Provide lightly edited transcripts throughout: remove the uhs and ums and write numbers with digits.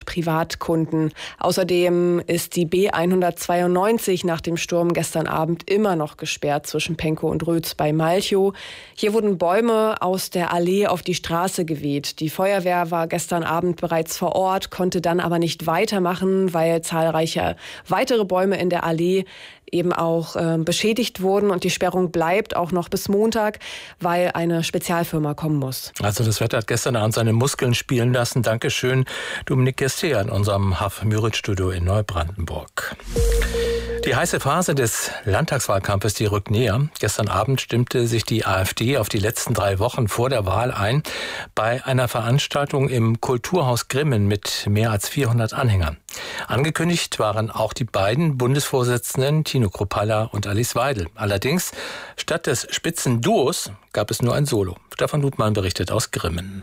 Privatkunden. Außerdem ist die B192 nach dem Sturm gestern Abend immer noch gesperrt zwischen Pankow und Rötz bei Malchow. Hier wurden Bäume aus der Allee auf die Straße geweht. Die Feuerwehr war gestern Abend bereits vor Ort, konnte dann aber nicht weitermachen, weil zahlreiche weitere Bäume in der Allee eben auch beschädigt wurden. Und die Sperrung bleibt auch noch bis Montag, weil eine Spezialfirma kommen muss. Also das Wetter hat gestern Abend seine Muskeln spielen lassen. Dankeschön, Dominik Gestier in unserem HAF-Müritz-Studio in Neubrandenburg. Die heiße Phase des Landtagswahlkampfes, die rückt näher. Gestern Abend stimmte sich die AfD auf die letzten 3 Wochen vor der Wahl ein bei einer Veranstaltung im Kulturhaus Grimmen mit mehr als 400 Anhängern. Angekündigt waren auch die beiden Bundesvorsitzenden Tino Kruppalla und Alice Weidel. Allerdings, statt des Spitzenduos gab es nur ein Solo. Stefan Ludmann berichtet aus Grimmen.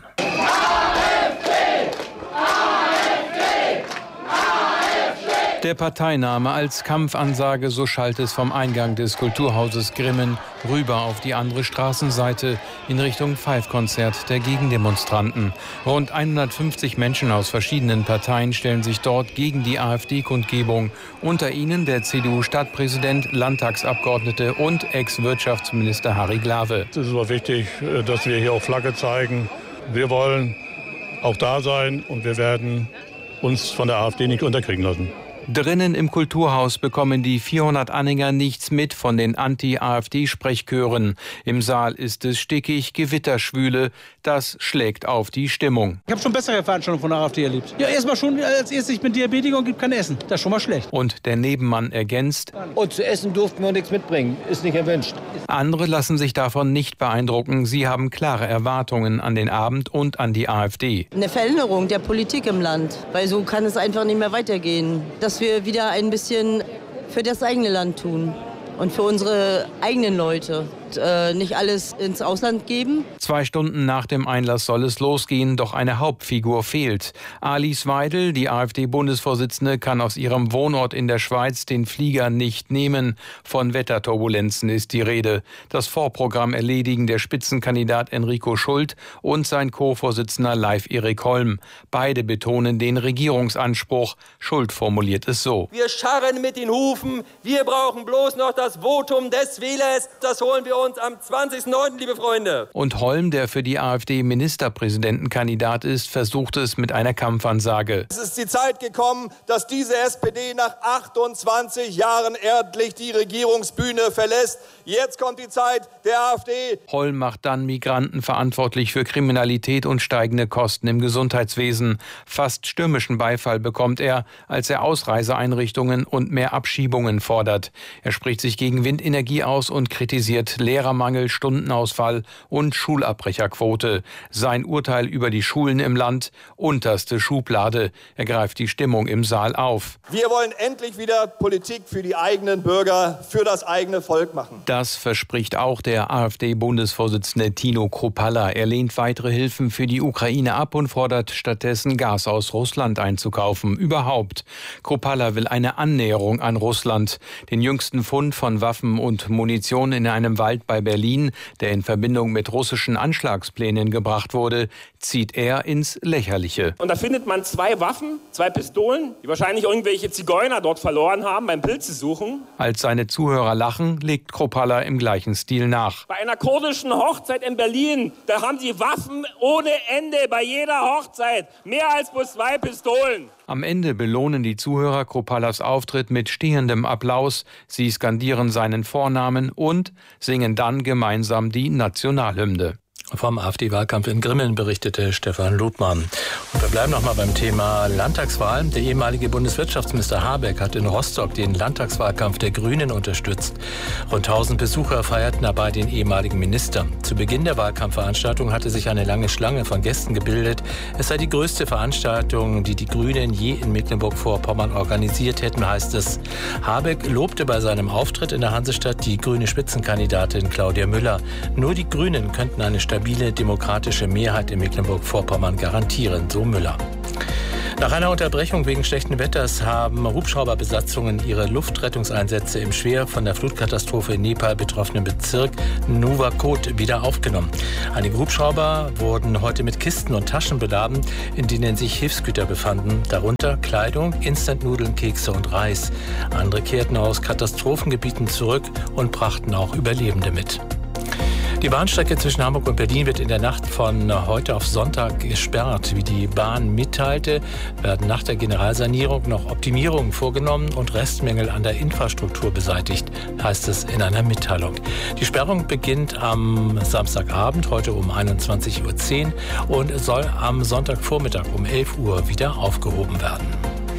Der Parteiname als Kampfansage, so schallt es vom Eingang des Kulturhauses Grimmen rüber auf die andere Straßenseite in Richtung Pfeifkonzert der Gegendemonstranten. Rund 150 Menschen aus verschiedenen Parteien stellen sich dort gegen die AfD-Kundgebung. Unter ihnen der CDU-Stadtpräsident, Landtagsabgeordnete und Ex-Wirtschaftsminister Harry Glawe. Es ist aber wichtig, dass wir hier auch Flagge zeigen. Wir wollen auch da sein und wir werden uns von der AfD nicht unterkriegen lassen. Drinnen im Kulturhaus bekommen die 400 Anhänger nichts mit von den Anti-AfD-Sprechchören. Im Saal ist es stickig, Gewitterschwüle. Das schlägt auf die Stimmung. Ich habe schon bessere Veranstaltungen von der AfD erlebt. Ja, erstmal schon als erstes, ich bin Diabetiker und gibt kein Essen. Das ist schon mal schlecht. Und der Nebenmann ergänzt: Und zu essen durften wir nichts mitbringen. Ist nicht erwünscht. Andere lassen sich davon nicht beeindrucken. Sie haben klare Erwartungen an den Abend und an die AfD. Eine Veränderung der Politik im Land. Weil so kann es einfach nicht mehr weitergehen. Dass wir wieder ein bisschen für das eigene Land tun und für unsere eigenen Leute. Nicht alles ins Ausland geben. 2 Stunden nach dem Einlass soll es losgehen, doch eine Hauptfigur fehlt. Alice Weidel, die AfD-Bundesvorsitzende, kann aus ihrem Wohnort in der Schweiz den Flieger nicht nehmen. Von Wetterturbulenzen ist die Rede. Das Vorprogramm erledigen der Spitzenkandidat Enrico Schult und sein Co-Vorsitzender Leif Erik Holm. Beide betonen den Regierungsanspruch. Schult formuliert es so: Wir scharren mit den Hufen, wir brauchen bloß noch das Votum des Wählers. Das holen wir uns am 20.09., liebe Freunde. Und Holm, der für die AfD-Ministerpräsidentenkandidat ist, versucht es mit einer Kampfansage. Es ist die Zeit gekommen, dass diese SPD nach 28 Jahren endlich die Regierungsbühne verlässt. Jetzt kommt die Zeit der AfD. Holm macht dann Migranten verantwortlich für Kriminalität und steigende Kosten im Gesundheitswesen. Fast stürmischen Beifall bekommt er, als er Ausreiseeinrichtungen und mehr Abschiebungen fordert. Er spricht sich gegen Windenergie aus und kritisiert Lehrermangel, Stundenausfall und Schulabbrecherquote. Sein Urteil über die Schulen im Land: unterste Schublade. Er greift die Stimmung im Saal auf. Wir wollen endlich wieder Politik für die eigenen Bürger, für das eigene Volk machen. Das verspricht auch der AfD-Bundesvorsitzende Tino Kruppalla. Er lehnt weitere Hilfen für die Ukraine ab und fordert stattdessen, Gas aus Russland einzukaufen. Überhaupt. Kruppalla will eine Annäherung an Russland. Den jüngsten Fund von Waffen und Munition in einem Wald bei Berlin, der in Verbindung mit russischen Anschlagsplänen gebracht wurde, zieht er ins Lächerliche. Und da findet man 2 Waffen, 2 Pistolen, die wahrscheinlich irgendwelche Zigeuner dort verloren haben beim Pilze suchen. Als seine Zuhörer lachen, legt Kruppalla im gleichen Stil nach. Bei einer kurdischen Hochzeit in Berlin, da haben sie Waffen ohne Ende bei jeder Hochzeit. Mehr als bloß 2 Pistolen. Am Ende belohnen die Zuhörer Krupallas Auftritt mit stehendem Applaus. Sie skandieren seinen Vornamen und singen dann gemeinsam die Nationalhymne. Vom AfD-Wahlkampf in Grimmen berichtete Stefan Ludmann. Und wir bleiben noch mal beim Thema Landtagswahl. Der ehemalige Bundeswirtschaftsminister Habeck hat in Rostock den Landtagswahlkampf der Grünen unterstützt. Rund 1000 Besucher feierten dabei den ehemaligen Minister. Zu Beginn der Wahlkampfveranstaltung hatte sich eine lange Schlange von Gästen gebildet. Es sei die größte Veranstaltung, die die Grünen je in Mecklenburg-Vorpommern organisiert hätten, heißt es. Habeck lobte bei seinem Auftritt in der Hansestadt die grüne Spitzenkandidatin Claudia Müller. Nur die Grünen könnten eine stabile demokratische Mehrheit in Mecklenburg-Vorpommern garantieren, so Müller. Nach einer Unterbrechung wegen schlechten Wetters haben Hubschrauberbesatzungen ihre Luftrettungseinsätze im schwer von der Flutkatastrophe in Nepal betroffenen Bezirk Nuwakot wieder aufgenommen. Einige Hubschrauber wurden heute mit Kisten und Taschen beladen, in denen sich Hilfsgüter befanden, darunter Kleidung, Instantnudeln, Kekse und Reis. Andere kehrten aus Katastrophengebieten zurück und brachten auch Überlebende mit. Die Bahnstrecke zwischen Hamburg und Berlin wird in der Nacht von heute auf Sonntag gesperrt. Wie die Bahn mitteilte, werden nach der Generalsanierung noch Optimierungen vorgenommen und Restmängel an der Infrastruktur beseitigt, heißt es in einer Mitteilung. Die Sperrung beginnt am Samstagabend, heute um 21:10 Uhr und soll am Sonntagvormittag um 11 Uhr wieder aufgehoben werden.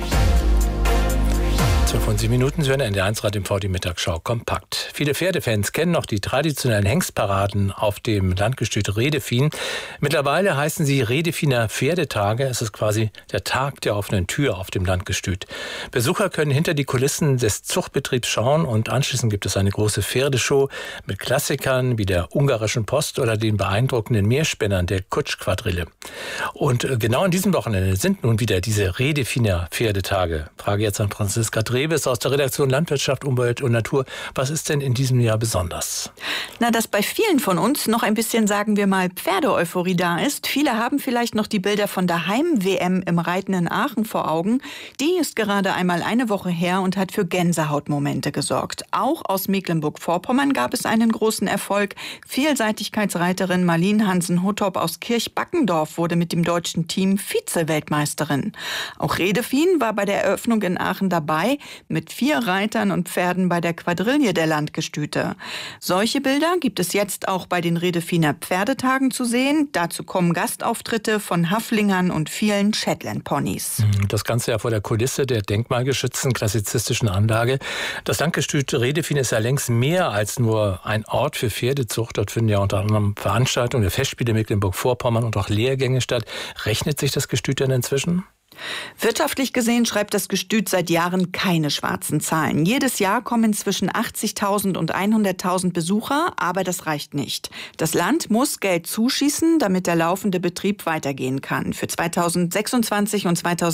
12 Minuten, Sie hören NDR1 Radio im die Mittagsschau kompakt. Viele Pferdefans kennen noch die traditionellen Hengstparaden auf dem Landgestüt Redefien. Mittlerweile heißen sie Redefiner Pferdetage. Es ist quasi der Tag der offenen Tür auf dem Landgestüt. Besucher können hinter die Kulissen des Zuchtbetriebs schauen und anschließend gibt es eine große Pferdeshow mit Klassikern wie der ungarischen Post oder den beeindruckenden Meerspennern der Kutschquadrille. Und genau an diesem Wochenende sind nun wieder diese Redefiner Pferdetage. Frage jetzt an Franziska Dreves aus der Redaktion Landwirtschaft, Umwelt und Natur. Was ist denn in diesem Jahr besonders? Na, dass bei vielen von uns noch ein bisschen, sagen wir mal, Pferdeeuphorie da ist. Viele haben vielleicht noch die Bilder von der Heim-WM im Reiten in Aachen vor Augen. Die ist gerade einmal eine Woche her und hat für Gänsehautmomente gesorgt. Auch aus Mecklenburg-Vorpommern gab es einen großen Erfolg. Vielseitigkeitsreiterin Marlene Hansen-Huttop aus Kirchbackendorf wurde mit dem deutschen Team Vize-Weltmeisterin. Auch Redefien war bei der Eröffnung in Aachen dabei, mit 4 Reitern und Pferden bei der Quadrille der Landgestüte. Solche Bilder gibt es jetzt auch bei den Redefiner Pferdetagen zu sehen. Dazu kommen Gastauftritte von Haflingern und vielen Shetland-Ponys. Das Ganze ja vor der Kulisse der denkmalgeschützten klassizistischen Anlage. Das Landgestüt Redefien ist ja längst mehr als nur ein Ort für Pferdezucht. Dort finden ja unter anderem Veranstaltungen der Festspiele Mecklenburg-Vorpommern und auch Lehrgänge statt. Rechnet sich das Gestüt denn inzwischen? Wirtschaftlich gesehen schreibt das Gestüt seit Jahren keine schwarzen Zahlen. Jedes Jahr kommen zwischen 80.000 und 100.000 Besucher, aber das reicht nicht. Das Land muss Geld zuschießen, damit der laufende Betrieb weitergehen kann. Für 2026 und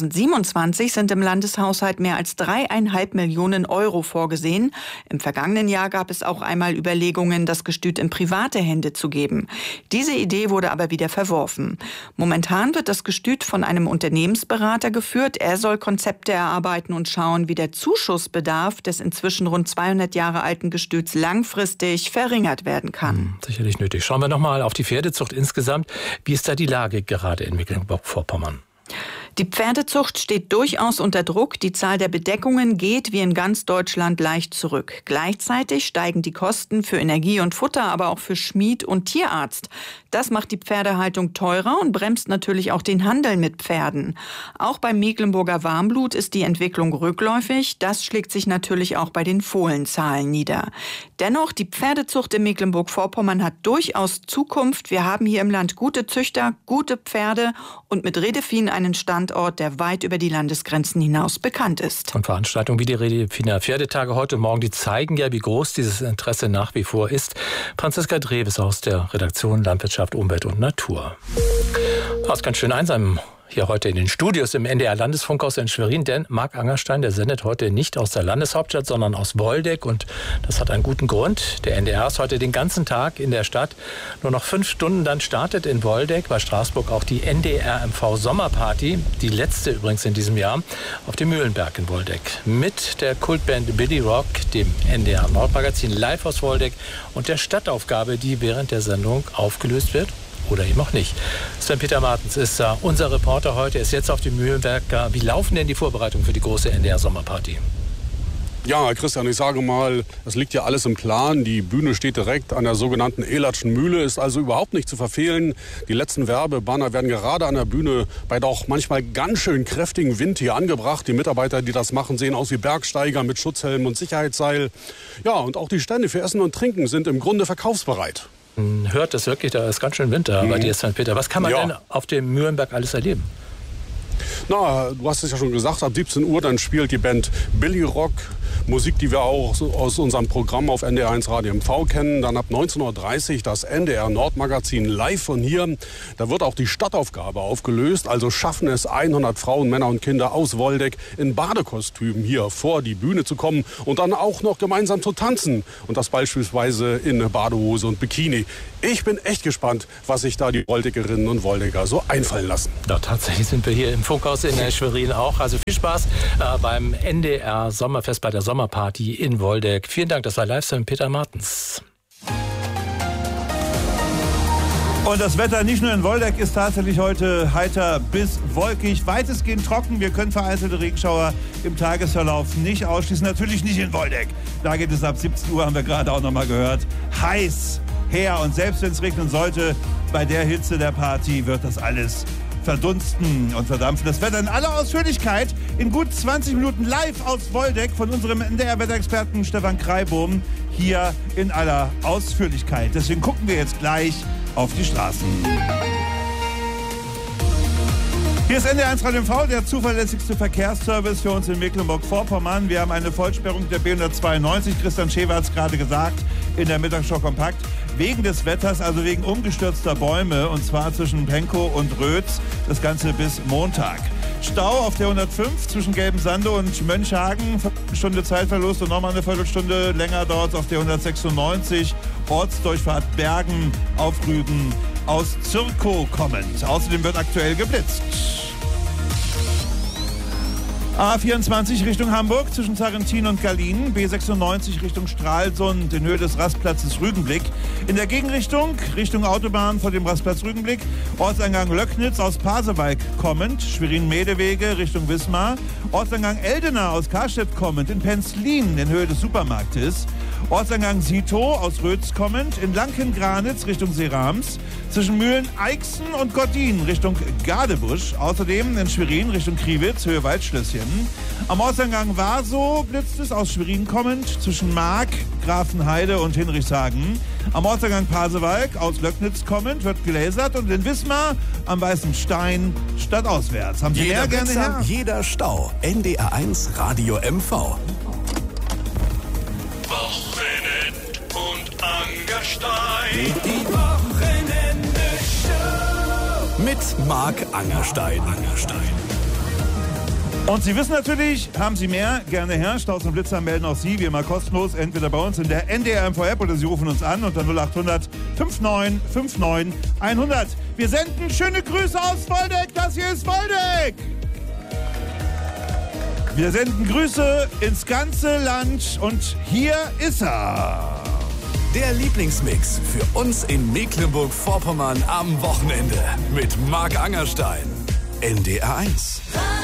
2027 sind im Landeshaushalt mehr als 3,5 Millionen Euro vorgesehen. Im vergangenen Jahr gab es auch einmal Überlegungen, das Gestüt in private Hände zu geben. Diese Idee wurde aber wieder verworfen. Momentan wird das Gestüt von einem Unternehmensberater geführt. Er soll Konzepte erarbeiten und schauen, wie der Zuschussbedarf des inzwischen rund 200 Jahre alten Gestüts langfristig verringert werden kann. Sicherlich nötig. Schauen wir nochmal auf die Pferdezucht insgesamt. Wie ist da die Lage gerade in Mecklenburg-Vorpommern? Die Pferdezucht steht durchaus unter Druck. Die Zahl der Bedeckungen geht wie in ganz Deutschland leicht zurück. Gleichzeitig steigen die Kosten für Energie und Futter, aber auch für Schmied und Tierarzt. Das macht die Pferdehaltung teurer und bremst natürlich auch den Handel mit Pferden. Auch beim Mecklenburger Warmblut ist die Entwicklung rückläufig. Das schlägt sich natürlich auch bei den Fohlenzahlen nieder. Dennoch, die Pferdezucht in Mecklenburg-Vorpommern hat durchaus Zukunft. Wir haben hier im Land gute Züchter, gute Pferde und mit Redefien einen Standort, der weit über die Landesgrenzen hinaus bekannt ist. Und Veranstaltungen wie die Redefiner Pferdetage heute Morgen, die zeigen ja, wie groß dieses Interesse nach wie vor ist. Franziska Dreves aus der Redaktion Landwirtschaft, Umwelt und Natur. Das ist ganz schön einsam hier heute in den Studios im NDR Landesfunkhaus in Schwerin, denn Marc Angerstein, der sendet heute nicht aus der Landeshauptstadt, sondern aus Woldeck und das hat einen guten Grund. Der NDR ist heute den ganzen Tag in der Stadt. Nur noch 5 Stunden, dann startet in Woldeck bei Straßburg auch die NDR-MV Sommerparty, die letzte übrigens in diesem Jahr, auf dem Mühlenberg in Woldeck. Mit der Kultband Billy Rock, dem NDR Nordmagazin live aus Woldeck und der Stadtaufgabe, die während der Sendung aufgelöst wird. Oder eben auch nicht. Sven-Peter Martens ist unser Reporter heute, ist jetzt auf dem Mühlenberg. Wie laufen denn die Vorbereitungen für die große NDR-Sommerparty? Ja, Christian, ich sage mal, es liegt ja alles im Plan. Die Bühne steht direkt an der sogenannten Ehlertschen Mühle, ist also überhaupt nicht zu verfehlen. Die letzten Werbebanner werden gerade an der Bühne bei doch manchmal ganz schön kräftigen Wind hier angebracht. Die Mitarbeiter, die das machen, sehen aus wie Bergsteiger mit Schutzhelm und Sicherheitsseil. Ja, und auch die Stände für Essen und Trinken sind im Grunde verkaufsbereit. Hört es wirklich, da ist ganz schön Winter bei dir, Sven-Peter. Was kann man denn auf dem Mühlenberg alles erleben? Na, du hast es ja schon gesagt, ab 17 Uhr dann spielt die Band Billy Rock Musik, die wir auch aus unserem Programm auf NDR1 Radio MV kennen. Dann ab 19.30 Uhr das NDR Nordmagazin live von hier. Da wird auch die Stadtaufgabe aufgelöst. Also schaffen es 100 Frauen, Männer und Kinder aus Woldeck in Badekostümen hier vor die Bühne zu kommen und dann auch noch gemeinsam zu tanzen. Und das beispielsweise in Badehose und Bikini. Ich bin echt gespannt, was sich da die Woldeckerinnen und Woldecker so einfallen lassen. Ja, tatsächlich sind wir hier im Funkhaus in Schwerin auch. Also viel Spaß beim NDR Sommerfest, bei der Sommerparty in Woldeck. Vielen Dank, das war Livestream Peter Martens. Und das Wetter nicht nur in Woldeck ist tatsächlich heute heiter bis wolkig, weitestgehend trocken. Wir können vereinzelte Regenschauer im Tagesverlauf nicht ausschließen. Natürlich nicht in Woldeck. Da geht es ab 17 Uhr, haben wir gerade auch noch mal gehört, heiß her. Und selbst wenn es regnen sollte, bei der Hitze der Party wird das alles verdunsten und verdampfen. Das Wetter in aller Ausführlichkeit in gut 20 Minuten live aus Woldeck von unserem NDR-Wetterexperten Stefan Kreibohm hier in aller Ausführlichkeit. Deswegen gucken wir jetzt gleich auf die Straßen. Hier ist NDR1 Radio MV, der zuverlässigste Verkehrsservice für uns in Mecklenburg-Vorpommern. Wir haben eine Vollsperrung der B192, Christian Schewer hat es gerade gesagt, in der Mittagsschau kompakt. Wegen des Wetters, also wegen umgestürzter Bäume, und zwar zwischen Penkow und Rötz, das Ganze bis Montag. Stau auf der 105 zwischen Gelbensande und Mönchhagen, Stunde Zeitverlust und nochmal eine Viertelstunde länger dauert es auf der 196, Ortsdurchfahrt Bergen auf Rügen aus Zirkow kommend. Außerdem wird aktuell geblitzt. A24 Richtung Hamburg zwischen Sarrentin und Gallien, B96 Richtung Stralsund in Höhe des Rastplatzes Rügenblick. In der Gegenrichtung, Richtung Autobahn vor dem Rastplatz Rügenblick, Ortseingang Löcknitz aus Pasewalk kommend, Schwerin-Medewege Richtung Wismar, Ortseingang Eldena aus Karstedt kommend, in Penzlin in Höhe des Supermarktes, Ortseingang Sito aus Rötz kommend, in Lanken-Granitz Richtung Serams, zwischen Mühlen-Eixen und Gordin Richtung Gadebusch, außerdem in Schwerin Richtung Kriwitz, Höhe Waldschlösschen. Am Ortseingang Warsow blitzt es aus Schwerin kommend, zwischen Mark, Grafenheide und Hinrichshagen. Am Ortseingang Pasewalk aus Löcknitz kommend wird gelasert und in Wismar am Weißen Stein stadtauswärts. Haben Sie mehr gerne her? Jeder Stau. NDR1 Radio MV. Wochenend und Angerstein. Die Wochenende-Show. Mit Marc Angerstein. Und Sie wissen natürlich, haben Sie mehr, gerne her. Staus und Blitzer melden auch Sie, wie immer kostenlos, entweder bei uns in der NDR MV-App oder Sie rufen uns an unter 0800 5959 100. Wir senden schöne Grüße aus Woldeck, das hier ist Woldeck! Wir senden Grüße ins ganze Land und hier ist er. Der Lieblingsmix für uns in Mecklenburg-Vorpommern am Wochenende mit Marc Angerstein. NDR1.